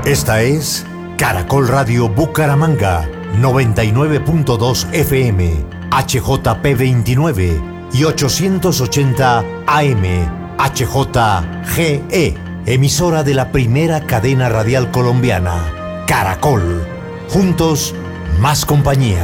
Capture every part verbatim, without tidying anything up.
Esta es Caracol Radio Bucaramanga, noventa y nueve punto dos F M, H J P veintinueve y ochocientos ochenta A M, H J G E, emisora de la primera cadena radial colombiana, Caracol. Juntos, más compañía.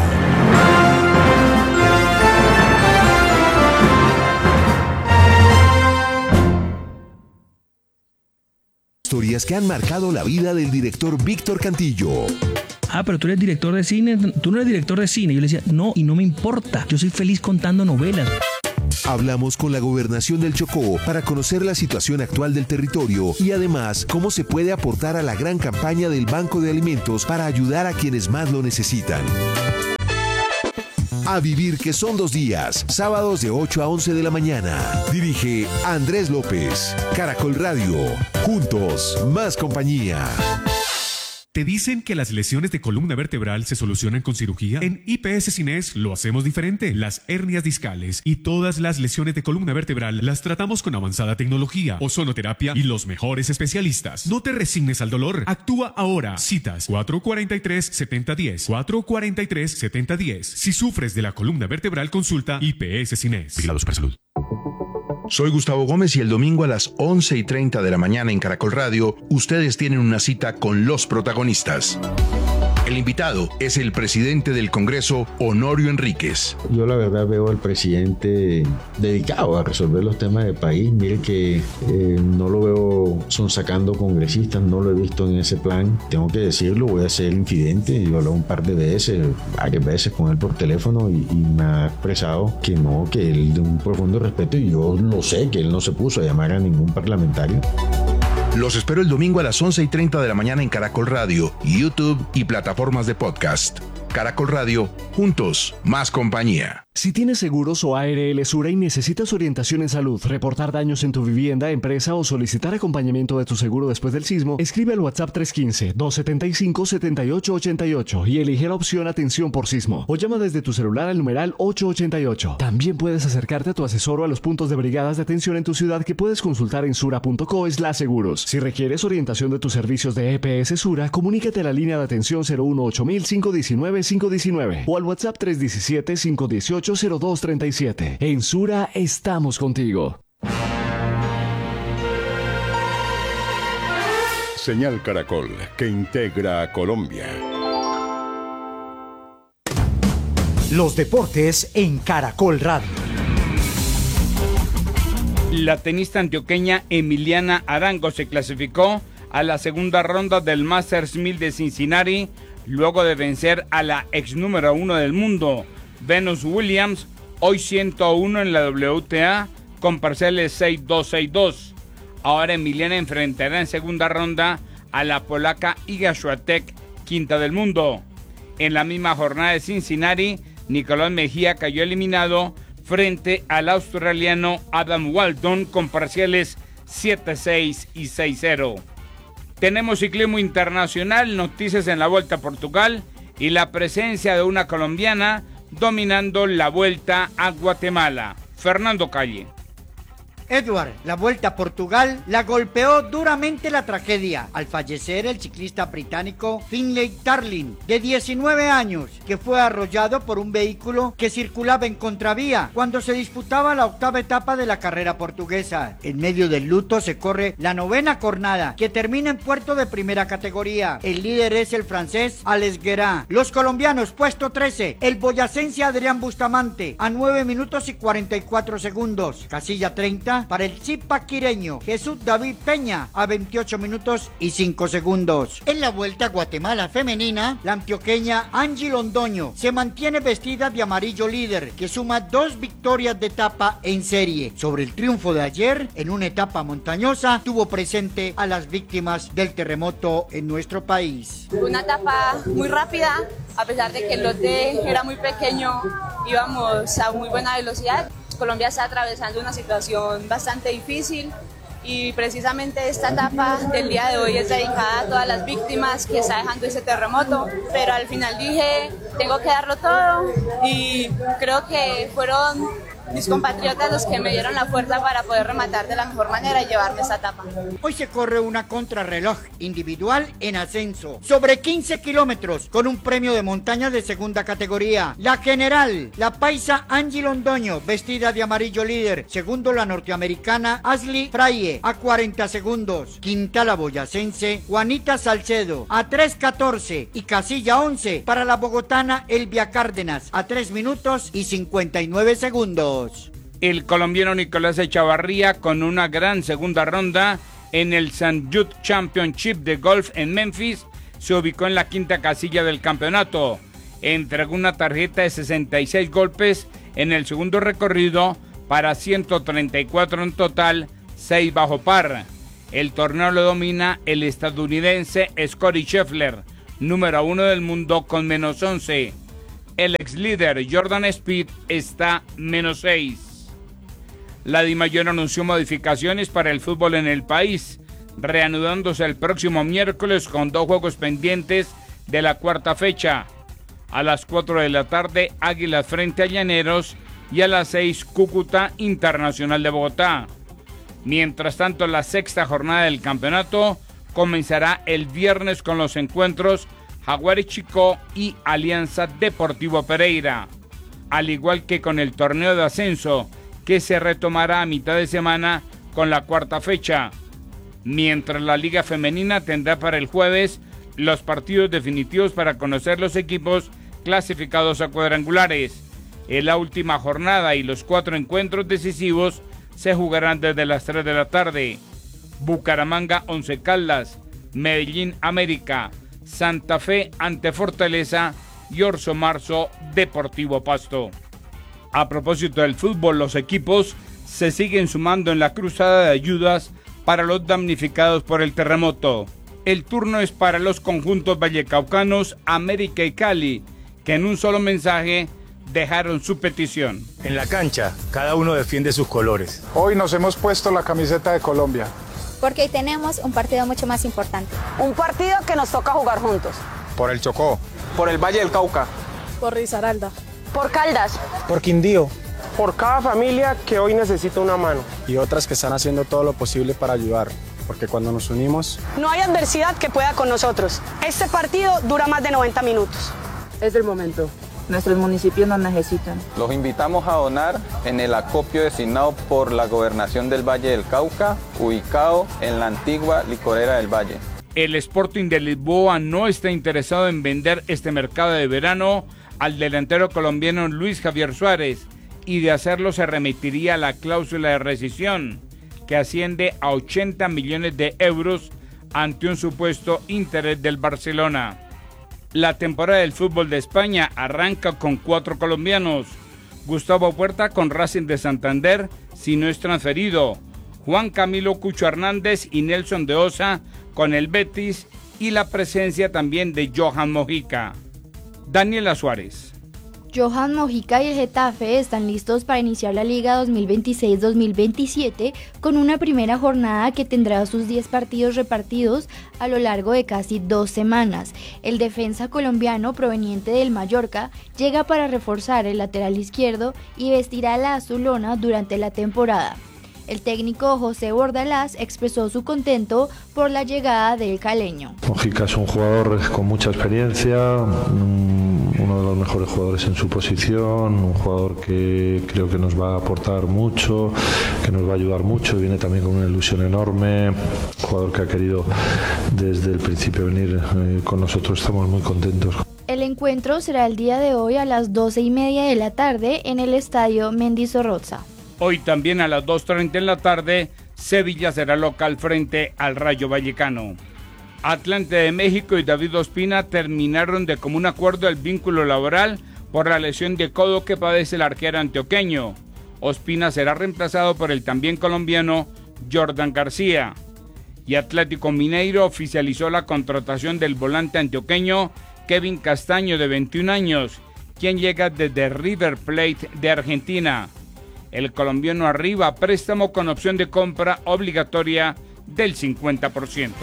Historias que han marcado la vida del director Víctor Cantillo. Ah, pero tú eres director de cine, tú no eres director de cine. Yo le decía, no, y no me importa, yo soy feliz contando novelas. Hablamos con la Gobernación del Chocó para conocer la situación actual del territorio y además cómo se puede aportar a la gran campaña del Banco de Alimentos para ayudar a quienes más lo necesitan. A vivir que son dos días, sábados de ocho a once de la mañana. Dirige Andrés López. Caracol Radio. Juntos, más compañía. ¿Te dicen que las lesiones de columna vertebral se solucionan con cirugía? En I P S Cines lo hacemos diferente. Las hernias discales y todas las lesiones de columna vertebral las tratamos con avanzada tecnología, ozonoterapia y los mejores especialistas. No te resignes al dolor. Actúa ahora. Citas cuatro cuatro tres, siete cero uno cero. cuatro cuatro tres, siete cero uno cero. Si sufres de la columna vertebral, consulta I P S Cines. Vigilados para salud. Soy Gustavo Gómez y el domingo a las once y treinta de la mañana en Caracol Radio, ustedes tienen una cita con los protagonistas. El invitado es el presidente del Congreso, Honorio Enríquez. Yo la verdad veo al presidente dedicado a resolver los temas del país. Mire que eh, no lo veo sonsacando congresistas, no lo he visto en ese plan. Tengo que decirlo, voy a ser infidente. Yo he hablado un par de veces, varias veces con él por teléfono y, y me ha expresado que no, que él de un profundo respeto, y yo lo sé, que él no se puso a llamar a ningún parlamentario. Los espero el domingo a las once y treinta de la mañana en Caracol Radio, YouTube y plataformas de podcast. Caracol Radio, juntos, más compañía. Si tienes seguros o A R L Sura y necesitas orientación en salud, reportar daños en tu vivienda, empresa o solicitar acompañamiento de tu seguro después del sismo, escribe al WhatsApp tres uno cinco, dos siete cinco, siete ocho ocho ocho y elige la opción Atención por Sismo. O llama desde tu celular al numeral ocho ocho ocho. También puedes acercarte a tu asesor o a los puntos de brigadas de atención en tu ciudad que puedes consultar en sura punto co slash seguros. Si requieres orientación de tus servicios de E P S Sura, comunícate a la línea de atención cero uno ocho mil, cinco uno nueve, cinco uno nueve o al WhatsApp tres uno siete, cinco uno ocho, cero dos tres siete. En Sura estamos contigo. Señal Caracol, que integra a Colombia. Los deportes en Caracol Radio. La tenista antioqueña Emiliana Arango se clasificó a la segunda ronda del Masters mil de Cincinnati luego de vencer a la ex número uno del mundo, Venus Williams, hoy ciento uno en la W T A con parciales seis dos, seis dos. Ahora Emiliana enfrentará en segunda ronda a la polaca Iga Swiatek, quinta del mundo. En la misma jornada de Cincinnati, Nicolás Mejía cayó eliminado frente al australiano Adam Walton con parciales siete seis y seis cero. Tenemos ciclismo internacional, noticias en la Vuelta a Portugal y la presencia de una colombiana dominando la Vuelta a Guatemala. Fernando Calle. Edward, la Vuelta a Portugal la golpeó duramente la tragedia al fallecer el ciclista británico Finlay Darling, de diecinueve años, que fue arrollado por un vehículo que circulaba en contravía cuando se disputaba la octava etapa de la carrera portuguesa. En medio del luto se corre la novena jornada, que termina en puerto de primera categoría. El líder es el francés Alex Guerra. Los colombianos, puesto trece, el boyacense Adrián Bustamante, a nueve minutos y cuarenta y cuatro segundos. Casilla treinta para el zipaquireño Jesús David Peña, a veintiocho minutos y cinco segundos. En la Vuelta a Guatemala femenina, la antioqueña Angie Londoño se mantiene vestida de amarillo líder, que suma dos victorias de etapa en serie. Sobre el triunfo de ayer, en una etapa montañosa, tuvo presente a las víctimas del terremoto en nuestro país. Una etapa muy rápida, a pesar de que el lote era muy pequeño, íbamos a muy buena velocidad. Colombia está atravesando una situación bastante difícil y precisamente esta etapa del día de hoy es dedicada a todas las víctimas que está dejando ese terremoto, pero al final dije, tengo que darlo todo y creo que fueron mis compatriotas los que me dieron la fuerza para poder rematar de la mejor manera y llevarme esta etapa. Hoy se corre una contrarreloj individual en ascenso sobre quince kilómetros con un premio de montaña de segunda categoría. La general, la paisa Angie Londoño, vestida de amarillo líder. Segundo, la norteamericana Ashley Fraye a cuarenta segundos. Quinta, la boyacense Juanita Salcedo a tres catorce y casilla once para la bogotana Elvia Cárdenas a tres minutos y cincuenta y nueve segundos. El colombiano Nicolás Echavarría, con una gran segunda ronda en el Saint Jude Championship de golf en Memphis, se ubicó en la quinta casilla del campeonato. Entregó una tarjeta de sesenta y seis golpes en el segundo recorrido para ciento treinta y cuatro en total, seis bajo par. El torneo lo domina el estadounidense Scottie Scheffler, número uno del mundo, con menos once. El ex líder Jordan Speed está menos seis. La DIMAYOR anunció modificaciones para el fútbol en el país, reanudándose el próximo miércoles con dos juegos pendientes de la cuarta fecha. A las cuatro de la tarde, Águilas frente a Llaneros, y a las seis, Cúcuta Internacional de Bogotá. Mientras tanto, la sexta jornada del campeonato comenzará el viernes con los encuentros Jaguares Chicó y Alianza Deportivo Pereira, al igual que con el torneo de ascenso, que se retomará a mitad de semana con la cuarta fecha, mientras la Liga Femenina tendrá para el jueves los partidos definitivos para conocer los equipos clasificados a cuadrangulares. En la última jornada y los cuatro encuentros decisivos se jugarán desde las tres de la tarde. Bucaramanga Once Caldas, Medellín América, Santa Fe ante Fortaleza y Orso Marzo Deportivo Pasto. A propósito del fútbol, los equipos se siguen sumando en la cruzada de ayudas para los damnificados por el terremoto. El turno es para los conjuntos vallecaucanos América y Cali, que en un solo mensaje dejaron su petición. En la cancha, cada uno defiende sus colores. Hoy nos hemos puesto la camiseta de Colombia. Porque hoy tenemos un partido mucho más importante. Un partido que nos toca jugar juntos. Por el Chocó. Por el Valle del Cauca. Por Risaralda. Por Caldas. Por Quindío. Por cada familia que hoy necesita una mano. Y otras que están haciendo todo lo posible para ayudar. Porque cuando nos unimos... No hay adversidad que pueda con nosotros. Este partido dura más de noventa minutos. Es el momento. Nuestros municipios nos necesitan. Los invitamos a donar en el acopio designado por la Gobernación del Valle del Cauca, ubicado en la antigua licorera del Valle. El Sporting de Lisboa no está interesado en vender este mercado de verano al delantero colombiano Luis Javier Suárez, y de hacerlo se remitiría a la cláusula de rescisión, que asciende a ochenta millones de euros ante un supuesto interés del Barcelona. La temporada del fútbol de España arranca con cuatro colombianos. Gustavo Puerta con Racing de Santander, si no es transferido. Juan Camilo Cucho Hernández y Nelson de Osa con el Betis, y la presencia también de Johan Mojica. Daniela Suárez. Johan Mojica y el Getafe están listos para iniciar la Liga dos mil veintiséis dos mil veintisiete con una primera jornada que tendrá sus diez partidos repartidos a lo largo de casi dos semanas. El defensa colombiano proveniente del Mallorca llega para reforzar el lateral izquierdo y vestirá la azulona durante la temporada. El técnico José Bordalás expresó su contento por la llegada del caleño. Mojica es un jugador con mucha experiencia, uno de los mejores jugadores en su posición, un jugador que creo que nos va a aportar mucho, que nos va a ayudar mucho, viene también con una ilusión enorme, un jugador que ha querido desde el principio venir eh, con nosotros, estamos muy contentos. El encuentro será el día de hoy a las doce y media de la tarde en el estadio Mendizorroza. Hoy también a las dos treinta en la tarde, Sevilla será local frente al Rayo Vallecano. Atlante de México y David Ospina terminaron de común acuerdo el vínculo laboral por la lesión de codo que padece el arquero antioqueño. Ospina será reemplazado por el también colombiano Jordan García. Y Atlético Mineiro oficializó la contratación del volante antioqueño Kevin Castaño, de veintiún años, quien llega desde River Plate de Argentina. El colombiano arriba préstamo con opción de compra obligatoria del cincuenta por ciento.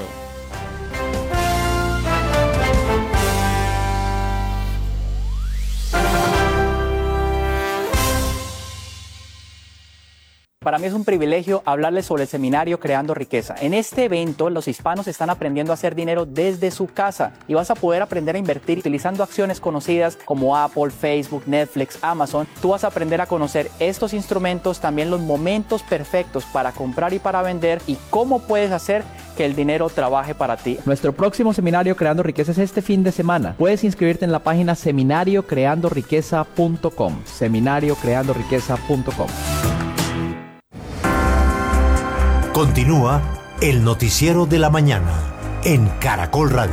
Para mí es un privilegio hablarles sobre el seminario Creando Riqueza. En este evento, los hispanos están aprendiendo a hacer dinero desde su casa y vas a poder aprender a invertir utilizando acciones conocidas como Apple, Facebook, Netflix, Amazon. Tú vas a aprender a conocer estos instrumentos, también los momentos perfectos para comprar y para vender y cómo puedes hacer que el dinero trabaje para ti. Nuestro próximo seminario Creando Riqueza es este fin de semana. Puedes inscribirte en la página seminario creando riqueza punto com. seminario creando riqueza punto com. Continúa el noticiero de la mañana en Caracol Radio.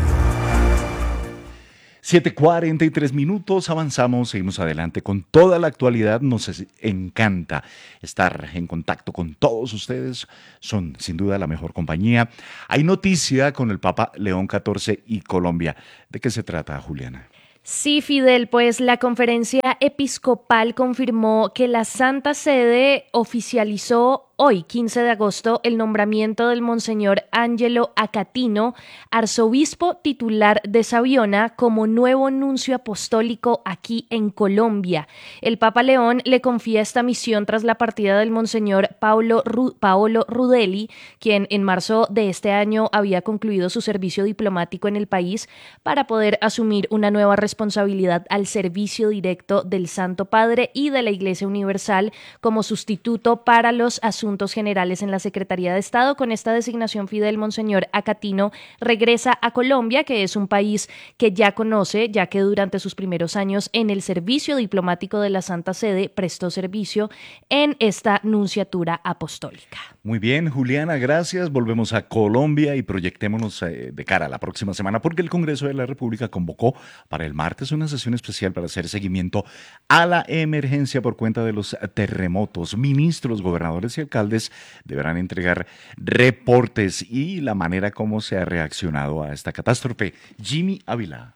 siete cuarenta y tres minutos, avanzamos, seguimos adelante con toda la actualidad. Nos encanta estar en contacto con todos ustedes, son sin duda la mejor compañía. Hay noticia con el Papa León catorce y Colombia. ¿De qué se trata, Juliana? Sí, Fidel, pues la conferencia episcopal confirmó que la Santa Sede oficializó hoy, quince de agosto, el nombramiento del Monseñor Ángelo Acatino, arzobispo titular de Sabiona, como nuevo nuncio apostólico aquí en Colombia. El Papa León le confía esta misión tras la partida del Monseñor Paolo, Ru- Paolo Rudelli, quien en marzo de este año había concluido su servicio diplomático en el país para poder asumir una nueva responsabilidad al servicio directo del Santo Padre y de la Iglesia Universal como sustituto para los asuntos generales en la Secretaría de Estado. Con esta designación, Fidel, Monseñor Acatino regresa a Colombia, que es un país que ya conoce, ya que durante sus primeros años en el servicio diplomático de la Santa Sede prestó servicio en esta nunciatura apostólica. Muy bien, Juliana, gracias. Volvemos a Colombia y proyectémonos eh, de cara a la próxima semana, porque el Congreso de la República convocó para el martes una sesión especial para hacer seguimiento a la emergencia por cuenta de los terremotos. Ministros, gobernadores y alcaldes deberán entregar reportes y la manera como se ha reaccionado a esta catástrofe. Jimmy Ávila.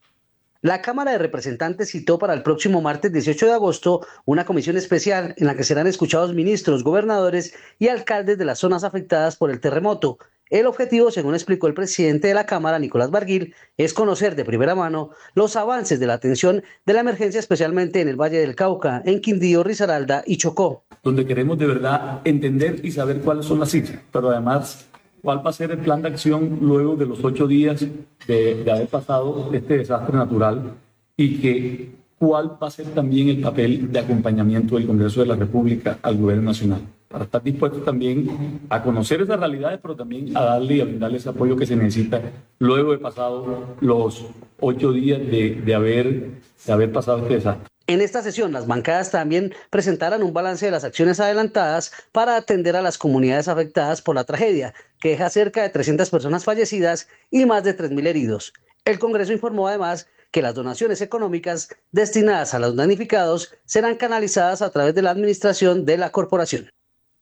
La Cámara de Representantes citó para el próximo martes dieciocho de agosto una comisión especial en la que serán escuchados ministros, gobernadores y alcaldes de las zonas afectadas por el terremoto. El objetivo, según explicó el presidente de la Cámara, Nicolás Barguil, es conocer de primera mano los avances de la atención de la emergencia, especialmente en el Valle del Cauca, en Quindío, Risaralda y Chocó. Donde queremos de verdad entender y saber cuáles son las cifras, pero además cuál va a ser el plan de acción luego de los ocho días de, de haber pasado este desastre natural y que cuál va a ser también el papel de acompañamiento del Congreso de la República al Gobierno Nacional, para estar dispuestos también a conocer esas realidades, pero también a darle y a brindarle ese apoyo que se necesita luego de pasado los ocho días de, de, haber, de haber pasado este desastre. En esta sesión, las bancadas también presentarán un balance de las acciones adelantadas para atender a las comunidades afectadas por la tragedia, que deja cerca de trescientas personas fallecidas y más de tres mil heridos. El Congreso informó además que las donaciones económicas destinadas a los damnificados serán canalizadas a través de la administración de la corporación.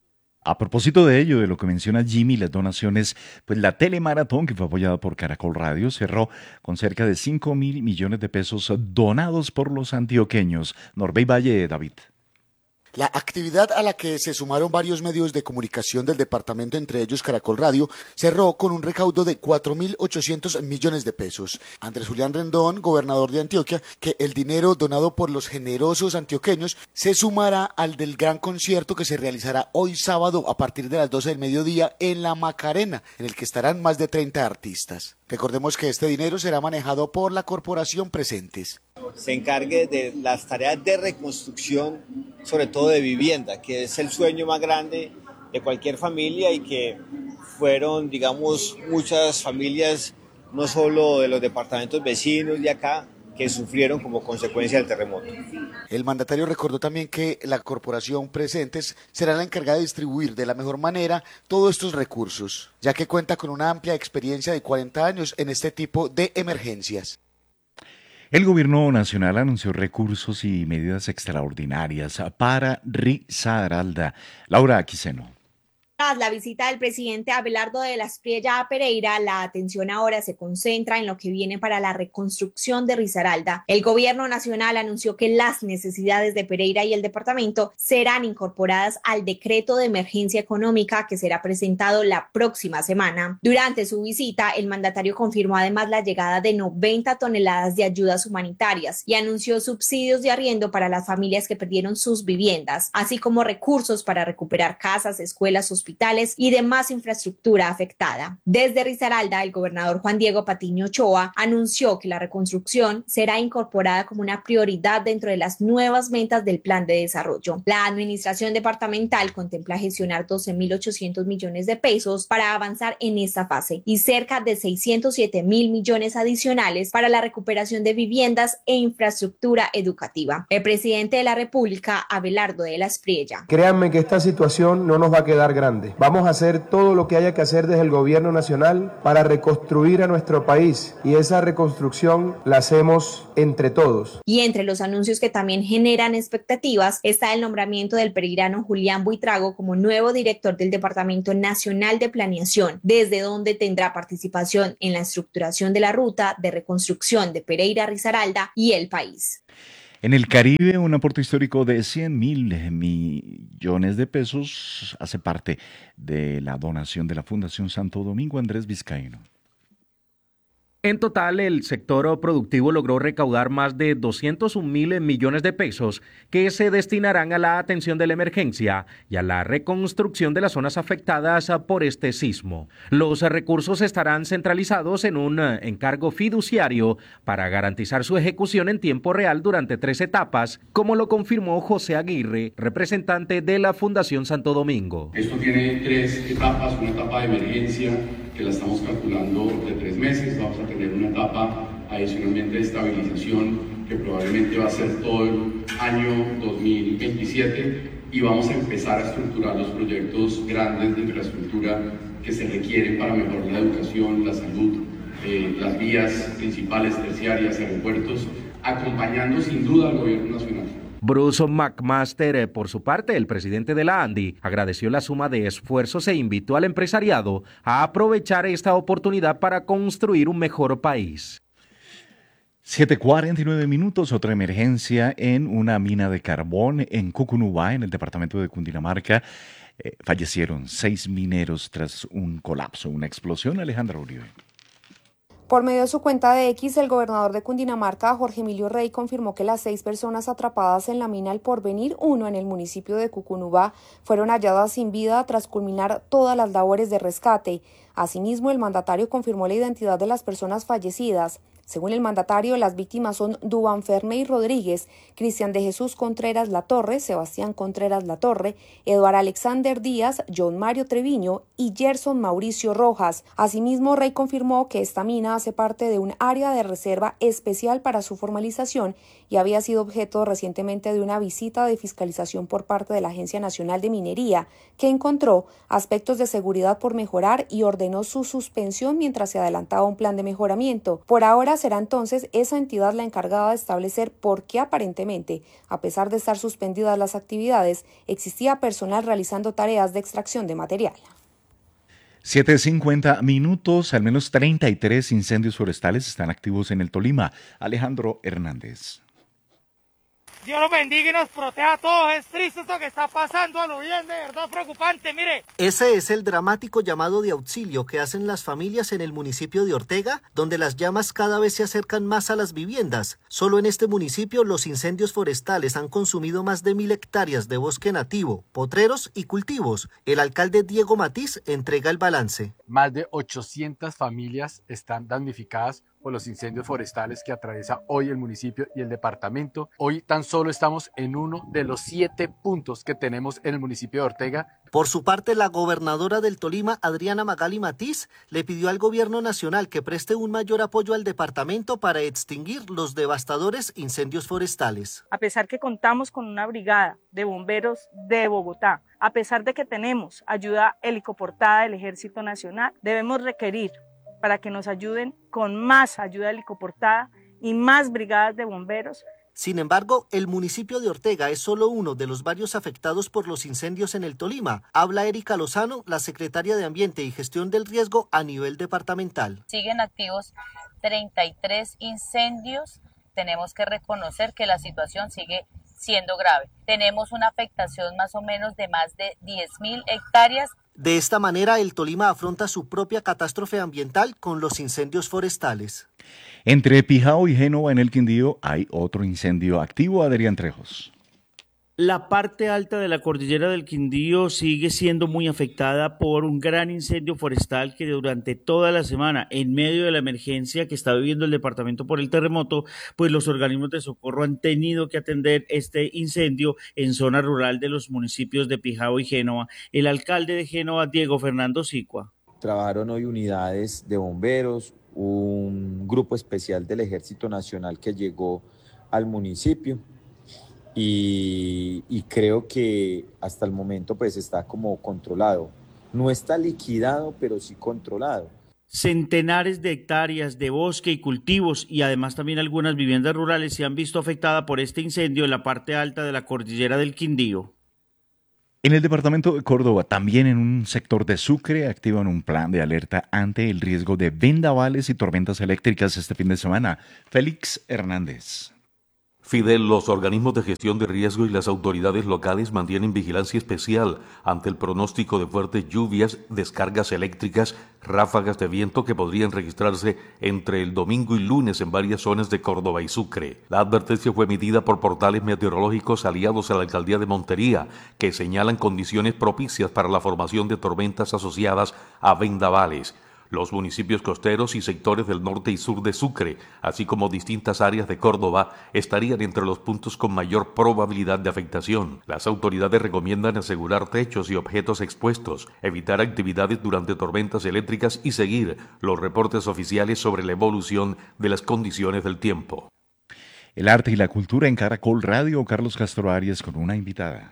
A propósito de ello, de lo que menciona Jimmy, las donaciones, pues la telemaratón que fue apoyada por Caracol Radio cerró con cerca de cinco mil millones de pesos donados por los antioqueños. Norbey Valle, David. La actividad a la que se sumaron varios medios de comunicación del departamento, entre ellos Caracol Radio, cerró con un recaudo de cuatro mil ochocientos millones de pesos. Andrés Julián Rendón, gobernador de Antioquia, que el dinero donado por los generosos antioqueños se sumará al del gran concierto que se realizará hoy sábado a partir de las doce del mediodía en La Macarena, en el que estarán más de treinta artistas. Recordemos que este dinero será manejado por la Corporación Presentes. Se encargue de las tareas de reconstrucción, sobre todo de vivienda, que es el sueño más grande de cualquier familia y que fueron, digamos, muchas familias, no solo de los departamentos vecinos de acá, que sufrieron como consecuencia del terremoto. El mandatario recordó también que la Corporación Presentes será la encargada de distribuir de la mejor manera todos estos recursos, ya que cuenta con una amplia experiencia de cuarenta años en este tipo de emergencias. El gobierno nacional anunció recursos y medidas extraordinarias para Risaralda. Laura Quiseno. Tras la visita del presidente Abelardo de la Espriella a Pereira, la atención ahora se concentra en lo que viene para la reconstrucción de Risaralda. El gobierno nacional anunció que las necesidades de Pereira y el departamento serán incorporadas al decreto de emergencia económica que será presentado la próxima semana. Durante su visita, el mandatario confirmó además la llegada de noventa toneladas de ayudas humanitarias y anunció subsidios de arriendo para las familias que perdieron sus viviendas, así como recursos para recuperar casas, escuelas, hospitales hospitales y demás infraestructura afectada. Desde Risaralda, el gobernador Juan Diego Patiño Ochoa anunció que la reconstrucción será incorporada como una prioridad dentro de las nuevas metas del plan de desarrollo. La administración departamental contempla gestionar doce mil ochocientos millones de pesos para avanzar en esta fase y cerca de seiscientos siete mil millones adicionales para la recuperación de viviendas e infraestructura educativa. El presidente de la República, Abelardo de la Espriella. Créanme que esta situación no nos va a quedar grande. Vamos a hacer todo lo que haya que hacer desde el gobierno nacional para reconstruir a nuestro país y esa reconstrucción la hacemos entre todos. Y entre los anuncios que también generan expectativas está el nombramiento del pereirano Julián Buitrago como nuevo director del Departamento Nacional de Planeación, desde donde tendrá participación en la estructuración de la ruta de reconstrucción de Pereira, Risaralda y el país. En el Caribe, un aporte histórico de cien mil millones de pesos hace parte de la donación de la Fundación Santo Domingo. Andrés Vizcaíno. En total, el sector productivo logró recaudar más de doscientos un mil millones de pesos que se destinarán a la atención de la emergencia y a la reconstrucción de las zonas afectadas por este sismo. Los recursos estarán centralizados en un encargo fiduciario para garantizar su ejecución en tiempo real durante tres etapas, como lo confirmó José Aguirre, representante de la Fundación Santo Domingo. Esto tiene tres etapas, una etapa de emergencia que la estamos calculando de tres meses, vamos a tener una etapa adicionalmente de estabilización que probablemente va a ser todo el año dos mil veintisiete y vamos a empezar a estructurar los proyectos grandes de infraestructura que se requieren para mejorar la educación, la salud, eh, las vías principales, terciarias, aeropuertos, acompañando sin duda al gobierno nacional. Bruce McMaster, por su parte, el presidente de la ANDI, agradeció la suma de esfuerzos e invitó al empresariado a aprovechar esta oportunidad para construir un mejor país. siete cuarenta y nueve minutos, otra emergencia en una mina de carbón en Cucunubá, en el departamento de Cundinamarca. Eh, fallecieron seis mineros tras un colapso, una explosión. Alejandra Uribe. Por medio de su cuenta de X, el gobernador de Cundinamarca, Jorge Emilio Rey, confirmó que las seis personas atrapadas en la mina El Porvenir uno en el municipio de Cucunubá fueron halladas sin vida tras culminar todas las labores de rescate. Asimismo, el mandatario confirmó la identidad de las personas fallecidas. Según el mandatario, las víctimas son Dubán Ferney Rodríguez, Cristian de Jesús Contreras Latorre, Sebastián Contreras Latorre, Eduardo Alexander Díaz, John Mario Treviño y Gerson Mauricio Rojas. Asimismo, Rey confirmó que esta mina hace parte de un área de reserva especial para su formalización y había sido objeto recientemente de una visita de fiscalización por parte de la Agencia Nacional de Minería, que encontró aspectos de seguridad por mejorar y ordenó su suspensión mientras se adelantaba un plan de mejoramiento. Por ahora, será entonces esa entidad la encargada de establecer por qué aparentemente, a pesar de estar suspendidas las actividades, existía personal realizando tareas de extracción de material. siete cincuenta minutos, al menos treinta y tres incendios forestales están activos en el Tolima. Alejandro Hernández. Dios los bendiga y nos proteja a todos. Es triste esto que está pasando, a lo bien, de verdad preocupante, mire. Ese es el dramático llamado de auxilio que hacen las familias en el municipio de Ortega, donde las llamas cada vez se acercan más a las viviendas. Solo en este municipio los incendios forestales han consumido más de mil hectáreas de bosque nativo, potreros y cultivos. El alcalde Diego Matiz entrega el balance. Más de ochocientas familias están damnificadas por los incendios forestales que atraviesa hoy el municipio y el departamento. Hoy tan solo estamos en uno de los siete puntos que tenemos en el municipio de Ortega. Por su parte, la gobernadora del Tolima, Adriana Magali Matiz, le pidió al gobierno nacional que preste un mayor apoyo al departamento para extinguir los devastadores incendios forestales. A pesar que contamos con una brigada de bomberos de Bogotá, a pesar de que tenemos ayuda helicoportada del Ejército Nacional, debemos requerir para que nos ayuden con más ayuda helicoportada y más brigadas de bomberos Sin embargo, el municipio de Ortega es solo uno de los varios afectados por los incendios en el Tolima. Habla Erika Lozano, la secretaria de Ambiente y Gestión del Riesgo a nivel departamental. Siguen activos treinta y tres incendios. Tenemos que reconocer que la situación sigue siendo grave. Tenemos una afectación más o menos de más de diez mil hectáreas. De esta manera, el Tolima afronta su propia catástrofe ambiental con los incendios forestales. Entre Pijao y Génova en el Quindío hay otro incendio activo, Adrián Trejos. La parte alta de la cordillera del Quindío sigue siendo muy afectada por un gran incendio forestal que durante toda la semana, en medio de la emergencia que está viviendo el departamento por el terremoto, pues los organismos de socorro han tenido que atender este incendio en zona rural de los municipios de Pijao y Génova. El alcalde de Génova, Diego Fernando Sicua. Trabajaron hoy unidades de bomberos, un grupo especial del Ejército Nacional que llegó al municipio. Y, y creo que hasta el momento pues está como controlado. No está liquidado, pero sí controlado. Centenares de hectáreas de bosque y cultivos y además también algunas viviendas rurales se han visto afectadas por este incendio en la parte alta de la cordillera del Quindío. En el departamento de Córdoba, también en un sector de Sucre, activan un plan de alerta ante el riesgo de vendavales y tormentas eléctricas este fin de semana. Félix Hernández. Fidel, los organismos de gestión de riesgo y las autoridades locales mantienen vigilancia especial ante el pronóstico de fuertes lluvias, descargas eléctricas, ráfagas de viento que podrían registrarse entre el domingo y lunes en varias zonas de Córdoba y Sucre. La advertencia fue emitida por portales meteorológicos aliados a la alcaldía de Montería, que señalan condiciones propicias para la formación de tormentas asociadas a vendavales. Los municipios costeros y sectores del norte y sur de Sucre, así como distintas áreas de Córdoba, estarían entre los puntos con mayor probabilidad de afectación. Las autoridades recomiendan asegurar techos y objetos expuestos, evitar actividades durante tormentas eléctricas y seguir los reportes oficiales sobre la evolución de las condiciones del tiempo. El arte y la cultura en Caracol Radio, Carlos Castro Arias con una invitada.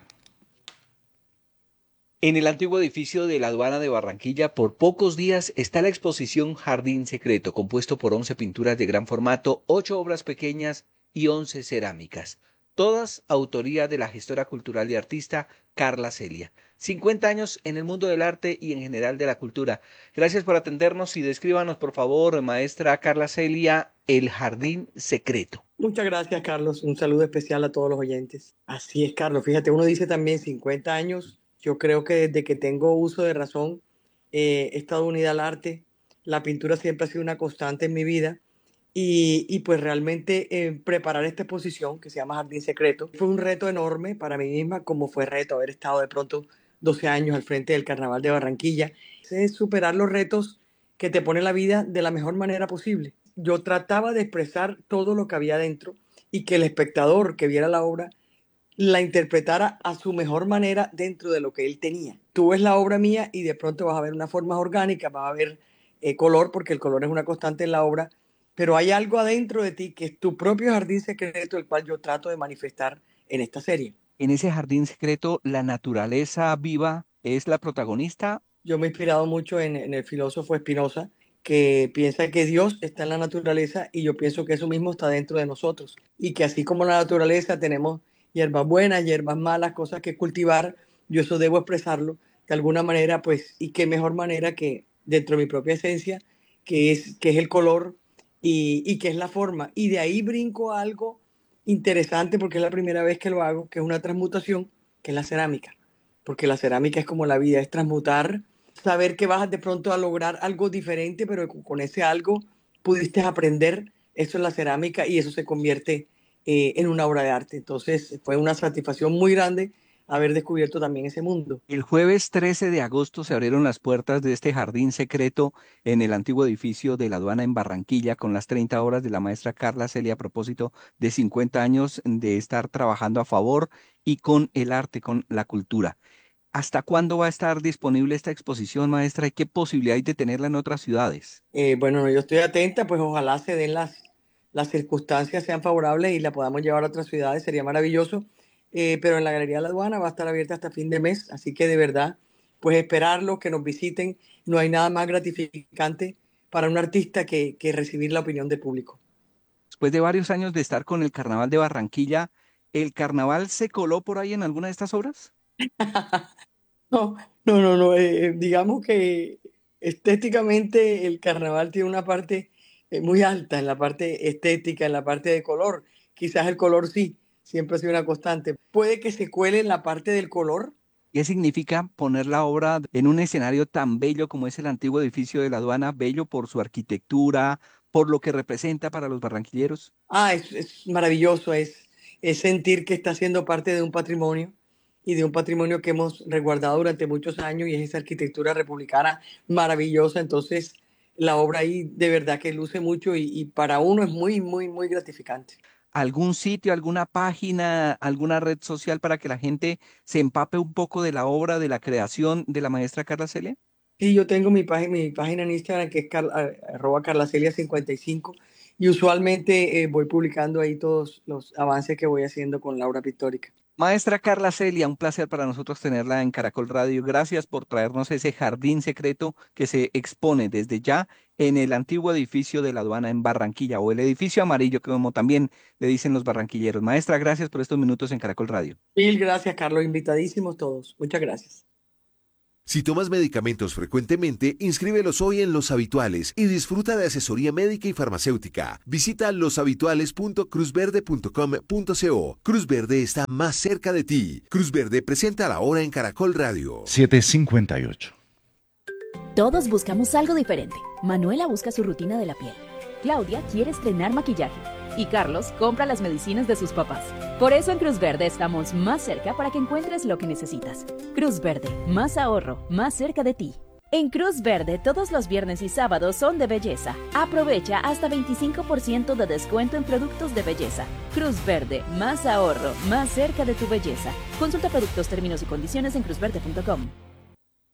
En el antiguo edificio de la aduana de Barranquilla, por pocos días, está la exposición Jardín Secreto, compuesto por once pinturas de gran formato, ocho obras pequeñas y once cerámicas. Todas autoría de la gestora cultural y artista Carla Celia. cincuenta años en el mundo del arte y en general de la cultura. Gracias por atendernos y descríbanos, por favor, maestra Carla Celia, el Jardín Secreto. Muchas gracias, Carlos. Un saludo especial a todos los oyentes. Así es, Carlos. Fíjate, uno dice también cincuenta años. Yo creo que desde que tengo uso de razón eh, he estado unida al arte. La pintura siempre ha sido una constante en mi vida y, y pues realmente eh, preparar esta exposición que se llama Jardín Secreto fue un reto enorme para mí misma, como fue reto haber estado de pronto doce años al frente del Carnaval de Barranquilla. Es superar los retos que te pone la vida de la mejor manera posible. Yo trataba de expresar todo lo que había dentro y que el espectador que viera la obra la interpretara a su mejor manera dentro de lo que él tenía. Tú ves la obra mía y de pronto vas a ver unas formas orgánicas, vas a ver eh, color, porque el color es una constante en la obra, pero hay algo adentro de ti que es tu propio jardín secreto, el cual yo trato de manifestar en esta serie. En ese jardín secreto, ¿la naturaleza viva es la protagonista? Yo me he inspirado mucho en, en el filósofo Spinoza, que piensa que Dios está en la naturaleza y yo pienso que eso mismo está dentro de nosotros y que así como la naturaleza tenemos hierbas buenas, hierbas malas, cosas que cultivar, yo eso debo expresarlo de alguna manera, pues, y qué mejor manera que dentro de mi propia esencia, que es, que es el color y, y que es la forma. Y de ahí brinco a algo interesante, porque es la primera vez que lo hago, que es una transmutación, que es la cerámica. Porque la cerámica es como la vida, es transmutar, saber que vas de pronto a lograr algo diferente, pero con ese algo pudiste aprender, eso es la cerámica y eso se convierte Eh, en una obra de arte. Entonces fue una satisfacción muy grande haber descubierto también ese mundo. El jueves trece de agosto se abrieron las puertas de este jardín secreto en el antiguo edificio de la aduana en Barranquilla con las treinta obras de la maestra Carla Celia a propósito de cincuenta años de estar trabajando a favor y con el arte, con la cultura. ¿Hasta cuándo va a estar disponible esta exposición, maestra? ¿Y qué posibilidad hay de tenerla en otras ciudades? Eh, bueno, yo estoy atenta, pues ojalá se den las las circunstancias sean favorables y la podamos llevar a otras ciudades, sería maravilloso, eh, pero en la Galería de la Aduana va a estar abierta hasta fin de mes, así que de verdad, pues esperarlo, que nos visiten, no hay nada más gratificante para un artista que, que recibir la opinión del público. Después de varios años de estar con el Carnaval de Barranquilla, ¿el carnaval se coló por ahí en alguna de estas obras? No, no, no, no. eh, digamos que estéticamente el carnaval tiene una parte eh, muy alta en la parte estética, en la parte de color. Quizás el color sí, siempre ha sido una constante. Puede que se cuele en la parte del color. ¿Qué significa poner la obra en un escenario tan bello como es el antiguo edificio de la aduana, bello por su arquitectura, por lo que representa para los barranquilleros? Ah, es, es maravilloso, es, es sentir que está siendo parte de un patrimonio y de un patrimonio que hemos resguardado durante muchos años y es esa arquitectura republicana maravillosa. Entonces, la obra ahí de verdad que luce mucho y, y para uno es muy, muy, muy gratificante. ¿Algún sitio, alguna página, alguna red social para que la gente se empape un poco de la obra, de la creación de la maestra Carla Celia? Sí, yo tengo mi página, mi página en Instagram que es car, arroba carlacelia cincuenta y cinco y usualmente eh, voy publicando ahí todos los avances que voy haciendo con la obra pictórica. Maestra Carla Celia, un placer para nosotros tenerla en Caracol Radio. Gracias por traernos ese jardín secreto que se expone desde ya en el antiguo edificio de la aduana en Barranquilla, o el edificio amarillo, como también le dicen los barranquilleros. Maestra, gracias por estos minutos en Caracol Radio. Mil gracias, Carlos. Invitadísimos todos. Muchas gracias. Si tomas medicamentos frecuentemente, inscríbelos hoy en Los Habituales y disfruta de asesoría médica y farmacéutica. Visita los habituales punto cruz verde punto com punto co. Cruz Verde está más cerca de ti. Cruz Verde presenta la hora en Caracol Radio. siete cincuenta y ocho. Todos buscamos algo diferente. Manuela busca su rutina de la piel. Claudia quiere estrenar maquillaje. Y Carlos compra las medicinas de sus papás. Por eso en Cruz Verde estamos más cerca para que encuentres lo que necesitas. Cruz Verde, más ahorro, más cerca de ti. En Cruz Verde todos los viernes y sábados son de belleza. Aprovecha hasta veinticinco por ciento de descuento en productos de belleza. Cruz Verde, más ahorro, más cerca de tu belleza. Consulta productos, términos y condiciones en cruz verde punto com.